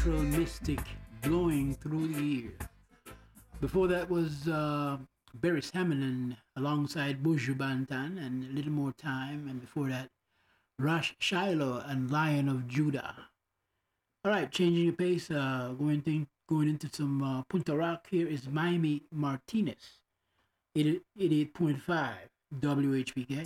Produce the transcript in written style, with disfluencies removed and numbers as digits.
Central Mystic, Blowing Through the Year. Before that was Beres Hammond alongside Buju Banton and A Little More Time. And before that, Rash Shiloh and Lion of Judah. All right, changing the pace, going into some Punta Rock. Here is Miami Martinez, 88.5 WHPK.